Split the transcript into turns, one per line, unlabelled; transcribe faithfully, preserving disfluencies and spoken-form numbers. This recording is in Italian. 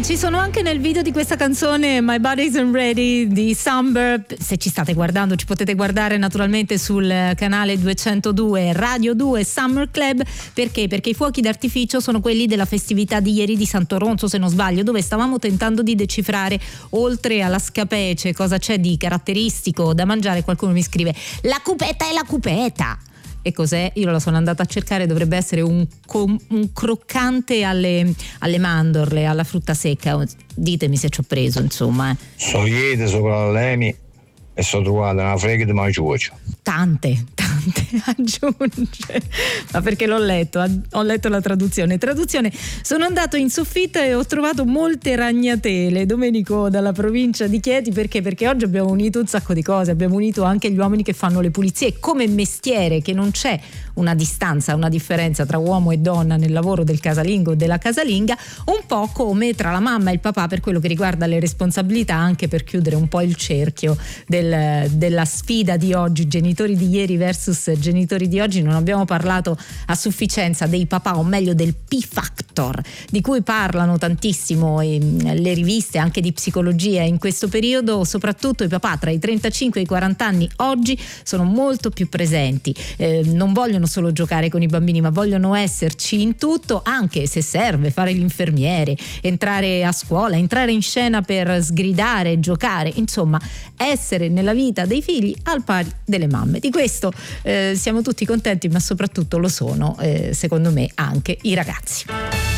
ci sono anche nel video di questa canzone My Body Isn't Ready di Sunburb. Se ci state guardando ci potete guardare naturalmente sul canale duecentodue Radio due Summer Club. Perché? Perché i fuochi d'artificio sono quelli della festività di ieri di Sant'Oronzo, se non sbaglio, dove stavamo tentando di decifrare, oltre alla scapece, cosa c'è di caratteristico da mangiare. Qualcuno mi scrive la cupetta è la cupetta. E cos'è? Io la sono andata a cercare, dovrebbe essere un, com- un croccante alle, alle mandorle, alla frutta secca. Ditemi se ci ho preso, insomma. Eh.
Sogliete sopra l'emi e sono trovate una frega di manciuccia.
Tante, tante, aggiunge. Ma perché l'ho letto, ho letto la traduzione. Traduzione, sono andato in soffitta e ho trovato molte ragnatele. Domenico dalla provincia di Chieti, perché? Perché oggi abbiamo unito un sacco di cose, abbiamo unito anche gli uomini che fanno le pulizie come mestiere, che non c'è una distanza, una differenza tra uomo e donna nel lavoro del casalingo o della casalinga, un po' come tra la mamma e il papà per quello che riguarda le responsabilità, anche per chiudere un po' il cerchio del, della sfida di oggi, genitori di ieri versus genitori di oggi. Non abbiamo parlato a sufficienza dei papà, o meglio del P-Factor, di cui parlano tantissimo le riviste anche di psicologia in questo periodo. Soprattutto i papà tra i trentacinque e i quaranta anni oggi sono molto più presenti, eh, non vogliono solo giocare con i bambini, ma vogliono esserci in tutto, anche se serve fare l'infermiere, entrare a scuola, entrare in scena per sgridare, giocare, insomma essere nella vita dei figli al pari delle mamme. Di questo eh, siamo tutti contenti, ma soprattutto lo sono, eh, secondo me, anche i ragazzi.